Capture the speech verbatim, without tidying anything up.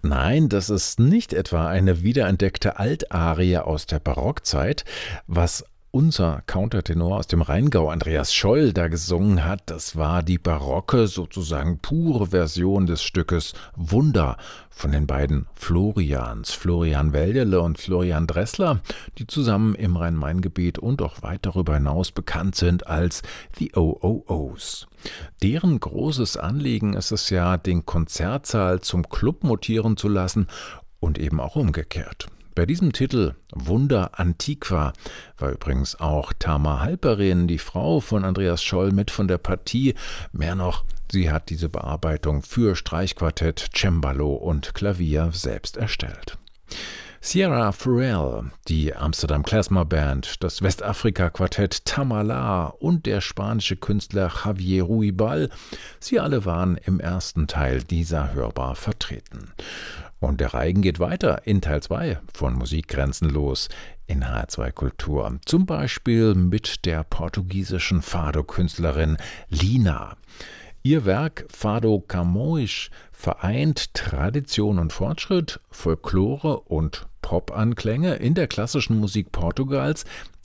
Nein, das ist nicht etwa eine wiederentdeckte Altarie aus der Barockzeit. Was unser Countertenor aus dem Rheingau, Andreas Scholl, da gesungen hat, das war die barocke, sozusagen pure Version des Stückes Wunder von den beiden Florians, Florian Wälderle und Florian Dressler, die zusammen im Rhein-Main-Gebiet und auch weit darüber hinaus bekannt sind als The O O Os. Deren großes Anliegen ist es ja, den Konzertsaal zum Club mutieren zu lassen und eben auch umgekehrt. Bei diesem Titel Wunder Antiqua war übrigens auch Tamar Halperin, die Frau von Andreas Scholl, mit von der Partie. Mehr noch, sie hat diese Bearbeitung für Streichquartett, Cembalo und Klavier selbst erstellt. Sierra Farrell, die Amsterdam Klezmer Band, das Westafrika-Quartett Tamala und der spanische Künstler Javier Ruibal, sie alle waren im ersten Teil dieser Hörbar vertreten. Und der Reigen geht weiter in Teil zwei von Musik grenzenlos in H R zwei Kultur. Zum Beispiel mit der portugiesischen Fado-Künstlerin Lina. Ihr Werk Fado Camões vereint Tradition und Fortschritt, Folklore und Pop-Anklänge in der klassischen Musik Portugals